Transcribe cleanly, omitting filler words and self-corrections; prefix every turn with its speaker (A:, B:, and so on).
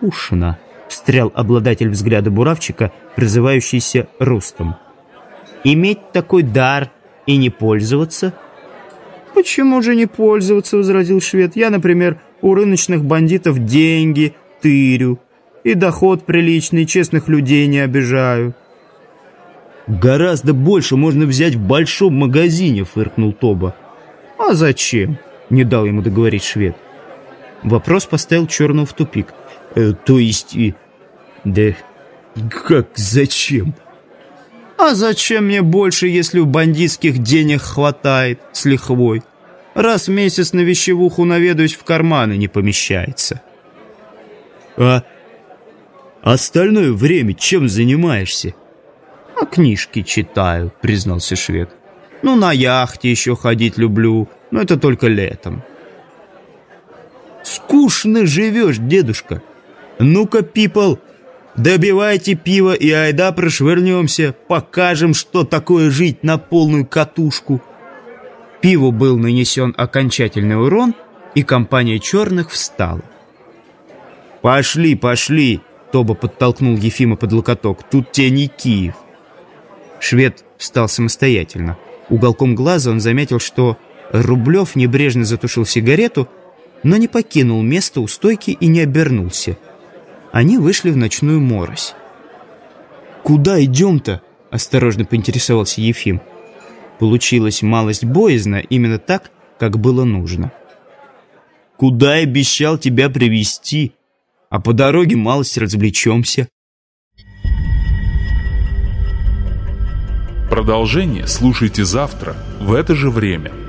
A: скучно», — встрял обладатель взгляда буравчика, призывающийся Рустом. «Иметь такой дар и не пользоваться?» «Почему же не пользоваться?» — возразил швед. «Я, например, у рыночных бандитов деньги тырю, и доход приличный, честных людей не обижаю». «Гораздо больше можно взять в большом магазине», — фыркнул Тоба. «А зачем?» — не дал ему договорить швед. Вопрос поставил Черного в тупик. «То есть... да как зачем?» «А зачем мне больше, если у бандитских денег хватает с лихвой? Раз в месяц на вещевуху наведаюсь, в карманы не помещается». «А остальное время чем занимаешься?» «А книжки читаю», — признался швед. «Ну, на яхте еще ходить люблю, но это только летом». «Скучно живешь, дедушка. Ну-ка, пипл, добивайте пиво и айда прошвырнемся, покажем, что такое жить на полную катушку». Пиву был нанесен окончательный урон, и компания черных встала. «Пошли, пошли!» — Тоба подтолкнул Ефима под локоток. «Тут тебе не Киев». Швед встал самостоятельно. Уголком глаза он заметил, что Рублев небрежно затушил сигарету, но не покинул место у стойки и не обернулся. Они вышли в ночную морось. «Куда идем-то?» — осторожно поинтересовался Ефим. Получилось малость боязно, именно так, как было нужно. «Куда я обещал тебя привезти? А по дороге малость развлечемся».
B: Продолжение слушайте завтра в это же время.